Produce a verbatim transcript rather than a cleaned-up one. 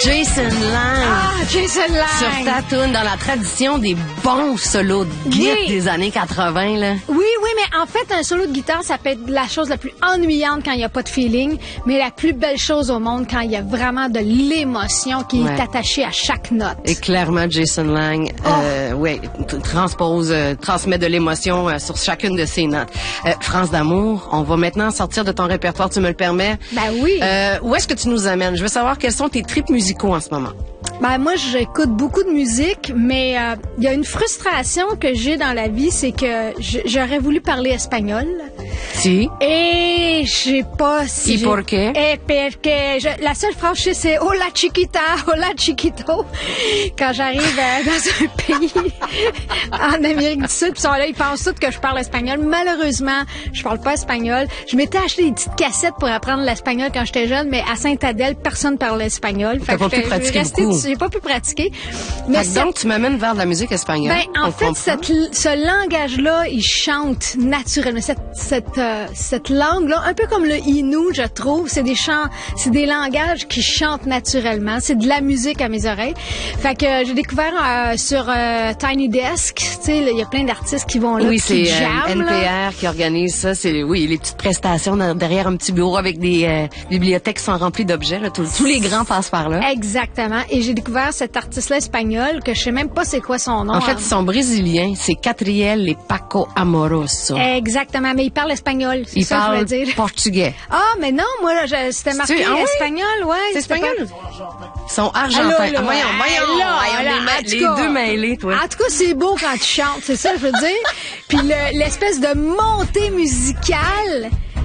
Jason Lang. Ah, Jason Lang. Sur ta toune, dans la tradition des bons solos de guitare Oui. des années quatre-vingt, là. Oui, oui, mais en fait, un solo de guitare, ça peut être la chose la plus ennuyante quand il n'y a pas de feeling, mais la plus belle chose au monde quand il y a vraiment de l'émotion qui Ouais. est attachée à chaque note. Et clairement, Jason Lang, Oh. euh, ouais, t- transpose, euh, transmet de l'émotion euh, sur chacune de ses notes. Euh, France d'amour, on va maintenant sortir de ton répertoire, tu me le permets. Ben oui. Euh, où est-ce que tu nous amènes? Je veux savoir quels sont tes trips musicaux en ce moment. Ben moi, j'écoute beaucoup de musique, mais euh, il y a une frustration que j'ai dans la vie, c'est que j- j'aurais voulu parler espagnol. Si. Et j'ai pas si Y j'ai- por qué? Et parce que je- la seule phrase que je sais, c'est hola chiquita, hola chiquito quand j'arrive euh, dans un pays en Amérique du Sud, puis ils sont là, ils pensent tous que je parle espagnol. Malheureusement, je parle pas espagnol. Je m'étais acheté des petites cassettes pour apprendre l'espagnol quand j'étais jeune, mais à Sainte-Adèle, personne parlait espagnol. T'as pas pu j'étais- pratiquer resté beaucoup. dessus. J'ai pas pu pratiquer. Mais Fait que donc, tu m'amènes vers de la musique espagnole. ben, en On fait, comprend. cette, ce langage-là, il chante naturellement. Cette, cette, euh, cette langue-là, un peu comme le Innu, je trouve, c'est des chants, c'est des langages qui chantent naturellement. C'est de la musique à mes oreilles. Fait que euh, j'ai découvert euh, sur euh, Tiny Desk, tu sais, là, il y a plein d'artistes qui vont là, Oui, qui c'est euh, jamment, N P là. R qui organise ça. C'est oui, les petites prestations dans- derrière un petit bureau avec des euh, bibliothèques qui sont remplies d'objets. là. Tous, tous les grands passent par là. Exactement. Et j'ai découvert cet artiste-là espagnol que je sais même pas c'est quoi son nom. En fait, ils sont brésiliens. C'est Catriel et Paco Amoroso. Exactement. Mais il parle espagnol. C'est Ils ça que je parlent voulais dire. portugais. Ah, mais non, moi, là, je- c'était marqué Ah oui? espagnol, ouais. C'est c'était espagnol? pas- Ils sont argentins. Ah, là, là, Ah, voyons, hey, voyons. là, Hey, on là, les met- en tout les cas- deux mêlés, toi. En tout cas, c'est beau quand tu chantes, c'est ça que je veux dire. Puis le- l'espèce de montée musicale,